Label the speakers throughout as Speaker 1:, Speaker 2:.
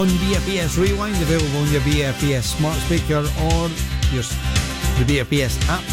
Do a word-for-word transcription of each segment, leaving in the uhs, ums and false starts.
Speaker 1: On B F B S Rewind, available on your B F B S smart speaker or your, the B F B S app.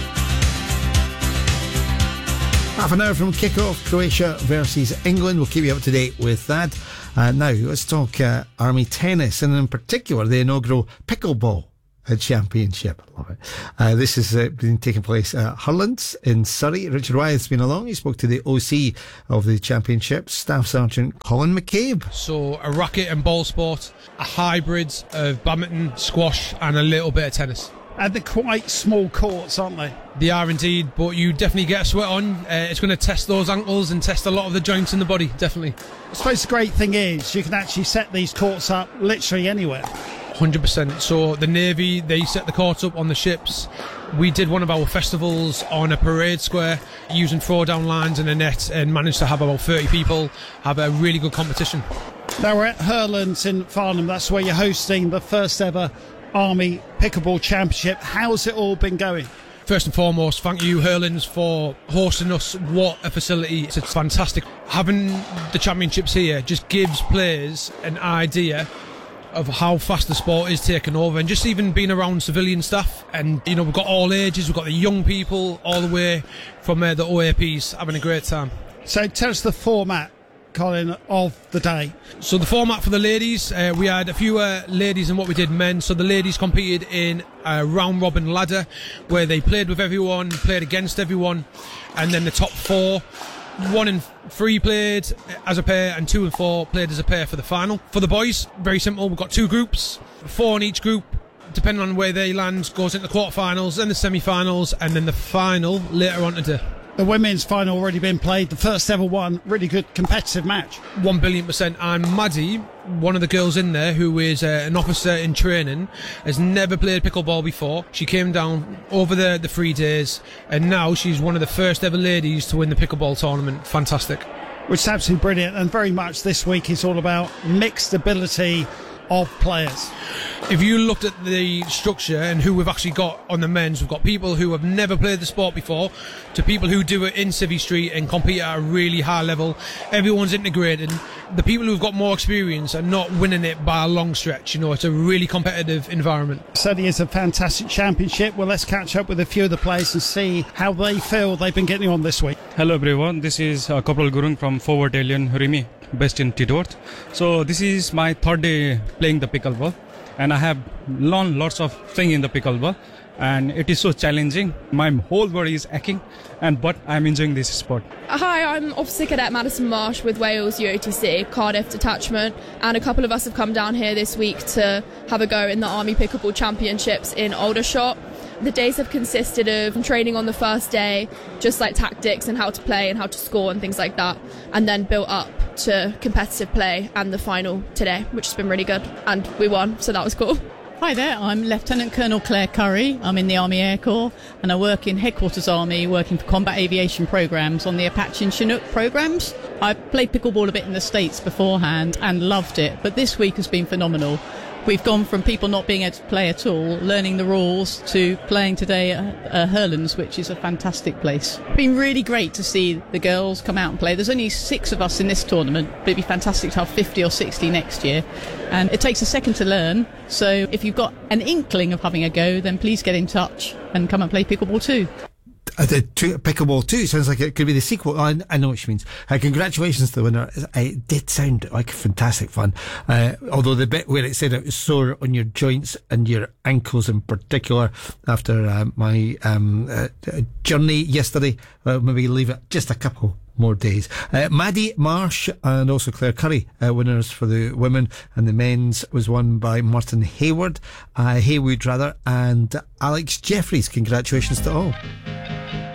Speaker 1: Half an hour from kick-off, Croatia versus England. We'll keep you up to date with that. Uh, now, let's talk uh, Army tennis, and in particular, the inaugural pickleball championship. I love it. Uh, this has uh, been taking place at Hurlands in Surrey. Richard Wyeth's been along. He spoke to the O C of the championship, Staff Sergeant Colin McCabe.
Speaker 2: So, a racket and ball sport, a hybrid of badminton, squash, and a little bit of tennis.
Speaker 3: And they're quite small courts, aren't they?
Speaker 2: They are indeed, but you definitely get a sweat on. Uh, it's going to test those ankles and test a lot of the joints in the body, definitely.
Speaker 3: I suppose the great thing is you can actually set these courts up literally anywhere.
Speaker 2: one hundred percent. So the Navy, they set the courts up on the ships. We did one of our festivals on a parade square using throwdown lines and a net, and managed to have about thirty people have a really good competition.
Speaker 3: Now we're at Hurlands in Farnham. That's where you're hosting the first ever Army Pickleball Championship. How's it all been going?
Speaker 2: First and foremost, thank you, Hurlands, for hosting us. What a facility. It's fantastic. Having the championships here just gives players an idea of how fast the sport is taking over, and just even being around civilian staff. And, you know, we've got all ages, we've got the young people all the way from uh, the O A Ps having a great time. So
Speaker 3: tell us the format, Colin, of the day.
Speaker 2: So the format for the ladies, uh, we had a few uh, ladies than what we did men. So the ladies competed in a round robin ladder where they played with everyone, played against everyone, and then the top four, one and three played as a pair and two and four played as a pair for the final. For the boys, very simple, we've got two groups, four in each group. Depending on where they land, goes into the quarterfinals, then the semi-finals, and then the final later on today.
Speaker 3: The women's final already been played, the first ever one. Really good competitive match.
Speaker 2: One billion percent. And Maddie, one of the girls in there who is uh, an officer in training, has never played pickleball before. She came down over the, the three days, and now she's one of the first ever ladies to win the pickleball tournament. Fantastic.
Speaker 3: Which is absolutely brilliant, and very much this week is all about mixed ability of players.
Speaker 2: If you looked at the structure and who we've actually got on the men's, we've got people who have never played the sport before to people who do it in Civvy Street and compete at a really high level. Everyone's integrated. The people who've got more experience are not winning it by a long stretch. You know, it's a really competitive environment.
Speaker 3: Certainly is a fantastic championship. Well, let's catch up with a few of the players and see how they feel they've been getting on this week.
Speaker 4: Hello everyone, this is uh, Corporal Gurung from Forward Alien Rimi, based in Tidworth. So this is my third day playing the pickleball, and I have learned lots of things in the pickleball, and it is so challenging. My whole body is aching, and but I'm enjoying this sport.
Speaker 5: Hi, I'm Officer Cadet Madison Marsh with Wales U O T C, Cardiff Detachment, and a couple of us have come down here this week to have a go in the Army Pickleball Championships in Aldershot. The days have consisted of training on the first day, just like tactics and how to play and how to score and things like that, and then built up to competitive play and the final today, which has been really good, and we won, so that was cool.
Speaker 6: Hi there, I'm Lieutenant Colonel Claire Curry. I'm in the Army Air Corps, and I work in Headquarters Army, working for combat aviation programs on the Apache and Chinook programs. I played pickleball a bit in the States beforehand and loved it, but this week has been phenomenal. We've gone from people not being able to play at all, learning the rules, to playing today at uh, Hurlands, which is a fantastic place. It's been really great to see the girls come out and play. There's only six of us in this tournament, but it'd be fantastic to have fifty or sixty next year. And it takes a second to learn, so if you've got an inkling of having a go, then please get in touch and come and play pickleball too.
Speaker 1: Uh, the two, Pickleball two sounds like it could be the sequel. Oh, I, I know what she means. Uh, congratulations to the winner. It did sound like fantastic fun. Uh, although the bit where it said it was sore on your joints and your ankles in particular after uh, my um, uh, journey yesterday, well, maybe leave it just a couple more days. Uh, Maddie Marsh and also Claire Curry, uh, winners for the women, and the men's was won by Martin Hayward, uh, Haywood rather, and Alex Jeffries. Congratulations to all.